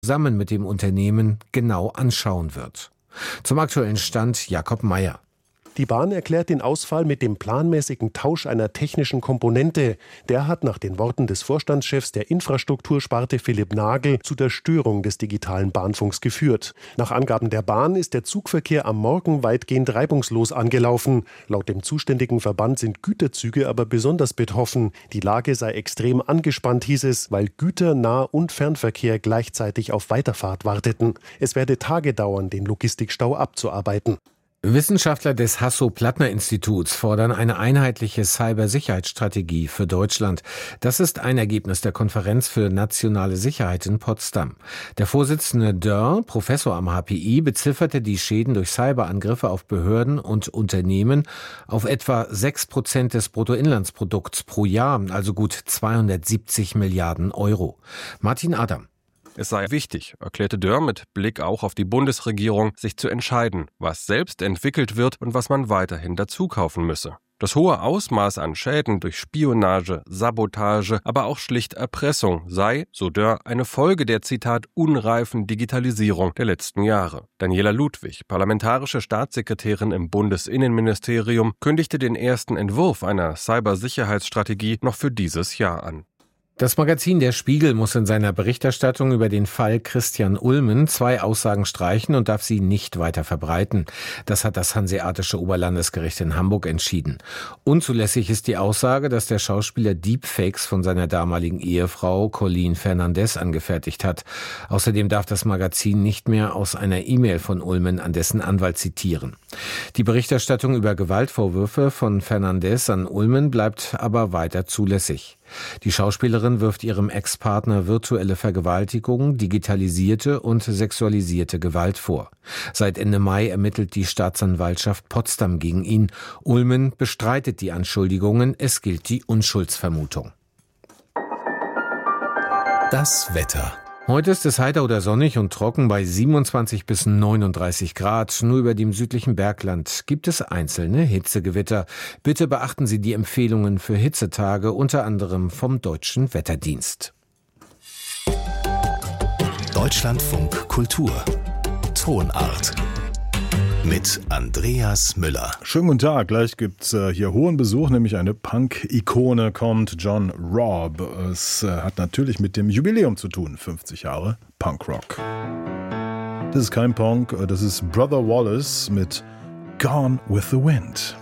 zusammen mit dem Unternehmen genau anschauen wird. Zum aktuellen Stand Jakob Meyer. Die Bahn erklärt den Ausfall mit dem planmäßigen Tausch einer technischen Komponente. Der hat nach den Worten des Vorstandschefs der Infrastruktursparte Philipp Nagel zu der Störung des digitalen Bahnfunks geführt. Nach Angaben der Bahn ist der Zugverkehr am Morgen weitgehend reibungslos angelaufen. Laut dem zuständigen Verband sind Güterzüge aber besonders betroffen. Die Lage sei extrem angespannt, hieß es, weil Güter-, Nah- und Fernverkehr gleichzeitig auf Weiterfahrt warteten. Es werde Tage dauern, den Logistikstau abzuarbeiten. Wissenschaftler des Hasso-Plattner-Instituts fordern eine einheitliche Cybersicherheitsstrategie für Deutschland. Das ist ein Ergebnis der Konferenz für nationale Sicherheit in Potsdam. Der Vorsitzende Dörr, Professor am HPI, bezifferte die Schäden durch Cyberangriffe auf Behörden und Unternehmen auf etwa 6% des Bruttoinlandsprodukts pro Jahr, also gut 270 Milliarden Euro. Martin Adam. Es sei wichtig, erklärte Dörr mit Blick auch auf die Bundesregierung, sich zu entscheiden, was selbst entwickelt wird und was man weiterhin dazukaufen müsse. Das hohe Ausmaß an Schäden durch Spionage, Sabotage, aber auch schlicht Erpressung sei, so Dörr, eine Folge der, Zitat, unreifen Digitalisierung der letzten Jahre. Daniela Ludwig, parlamentarische Staatssekretärin im Bundesinnenministerium, kündigte den ersten Entwurf einer Cybersicherheitsstrategie noch für dieses Jahr an. Das Magazin Der Spiegel muss in seiner Berichterstattung über den Fall Christian Ulmen 2 Aussagen streichen und darf sie nicht weiter verbreiten. Das hat das Hanseatische Oberlandesgericht in Hamburg entschieden. Unzulässig ist die Aussage, dass der Schauspieler Deepfakes von seiner damaligen Ehefrau Colleen Fernandez angefertigt hat. Außerdem darf das Magazin nicht mehr aus einer E-Mail von Ulmen an dessen Anwalt zitieren. Die Berichterstattung über Gewaltvorwürfe von Fernandez an Ulmen bleibt aber weiter zulässig. Die Schauspielerin wirft ihrem Ex-Partner virtuelle Vergewaltigung, digitalisierte und sexualisierte Gewalt vor. Seit Ende Mai ermittelt die Staatsanwaltschaft Potsdam gegen ihn. Ulmen bestreitet die Anschuldigungen, es gilt die Unschuldsvermutung. Das Wetter. Heute ist es heiter oder sonnig und trocken bei 27 bis 39 Grad. Nur über dem südlichen Bergland gibt es einzelne Hitzegewitter. Bitte beachten Sie die Empfehlungen für Hitzetage, unter anderem vom Deutschen Wetterdienst. Deutschlandfunk Kultur. Tonart. Mit Andreas Müller. Schönen guten Tag, gleich gibt's hier hohen Besuch, nämlich eine Punk-Ikone kommt, John Robb. Es hat natürlich mit dem Jubiläum zu tun, 50 Jahre Punkrock. Das ist kein Punk, das ist Brother Wallace mit Gone with the Wind.